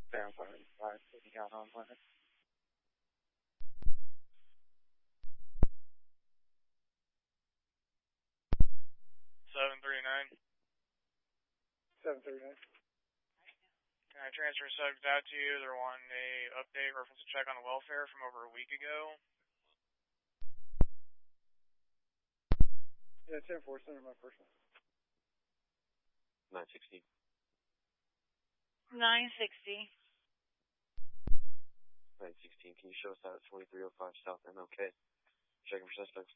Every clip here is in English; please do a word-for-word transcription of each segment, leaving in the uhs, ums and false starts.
Down five, five, sitting out on limit. seven three nine. seven three nine. Can I transfer subject out to you? They're wanting a update reference to check on the welfare from over a week ago. Yeah, ten four, send my personal. nine sixty. nine sixty. nine sixteen, can you show us out at twenty-three oh five South M L K? Checking for suspects.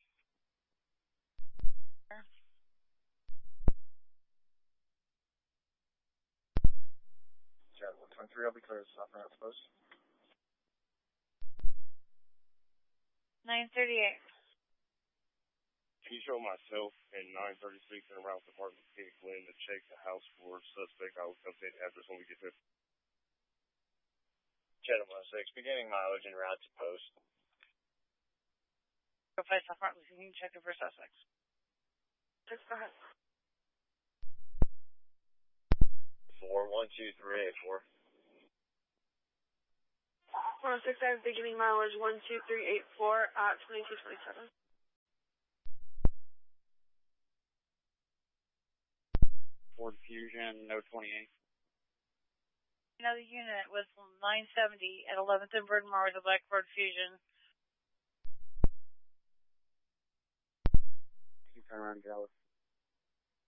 Chad one twenty-three, I'll be clear as stop and out post. nine thirty-eight. Can you show myself and nine thirty-six in around Department King Glenn to check the house for suspect? I will update the address when we get there. Chatham one six, beginning mileage en route to post. Go place off front, we can check it for suspects. Six, go ahead. four one two three eight four. one oh six, I have beginning mileage one two three eight four at twenty-two twenty-seven. Ford Fusion, no twenty-eight. Another unit with nine seventy at eleventh and Brydmore with a black Ford Fusion. You turn around and go.